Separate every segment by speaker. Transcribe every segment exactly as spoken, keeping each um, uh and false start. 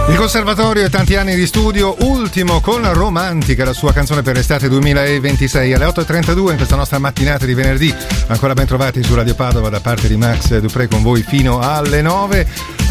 Speaker 1: Il Conservatorio e tanti anni di studio, ultimo con Romantica, la sua canzone per l'estate duemilaventisei. Alle otto e trentadue in questa nostra mattinata di venerdì, ancora ben trovati su Radio Padova da parte di Max Dupré con voi fino alle nove,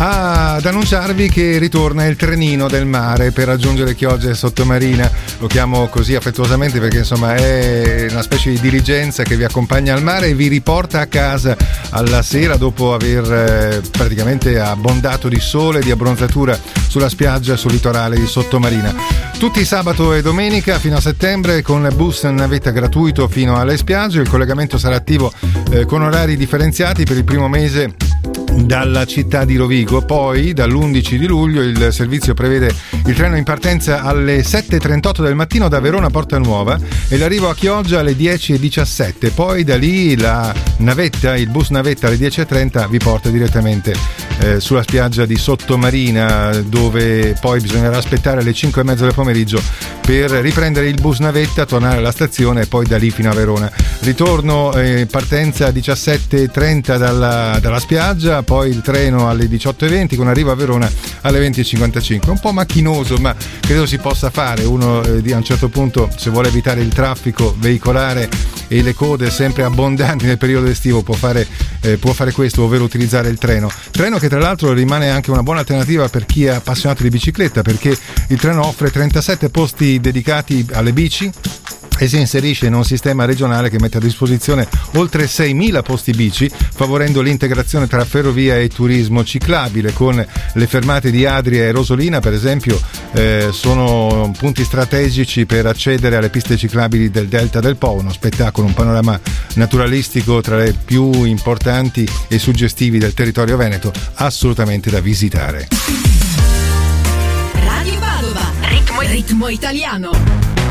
Speaker 1: ad annunciarvi che ritorna il trenino del mare per raggiungere Chioggia Sottomarina. Lo chiamo così affettuosamente perché insomma è una specie di diligenza che vi accompagna al mare e vi riporta a casa alla sera dopo aver eh, praticamente abbondato di sole e di abbronzatura sulla spiaggia sul litorale di Sottomarina. Tutti sabato e domenica fino a settembre con bus navetta gratuito fino alle spiagge. Il collegamento sarà attivo eh, con orari differenziati per il primo mese dalla città di Rovigo. Poi dall'undici di luglio il servizio prevede il treno in partenza alle sette e trentotto del mattino da Verona Porta Nuova e l'arrivo a Chioggia alle dieci e diciassette. Poi da lì la navetta, il bus navetta alle dieci e trenta vi porta direttamente eh, sulla spiaggia di Sottomarina, dove poi bisognerà aspettare alle cinque e mezza del pomeriggio per riprendere il bus navetta, tornare alla stazione e poi da lì fino a Verona. Ritorno eh, partenza diciassette e trenta dalla, dalla spiaggia, poi il treno alle diciotto e venti con arrivo a Verona alle venti e cinquantacinque. Un po' macchinoso, ma credo si possa fare. Uno eh, a un certo punto, se vuole evitare il traffico veicolare e le code sempre abbondanti nel periodo estivo, può fare, eh, può fare questo, ovvero utilizzare il treno. Treno che tra l'altro rimane anche una buona alternativa per chi è appassionato di bicicletta, perché il treno offre trentasette posti dedicati alle bici e si inserisce in un sistema regionale che mette a disposizione oltre seimila posti bici, favorendo l'integrazione tra ferrovia e turismo ciclabile. Con le fermate di Adria e Rosolina, per esempio, eh, sono punti strategici per accedere alle piste ciclabili del Delta del Po, uno spettacolo, un panorama naturalistico tra le più importanti e suggestivi del territorio veneto, assolutamente da visitare.
Speaker 2: Radio Padova, ritmo, ritmo italiano.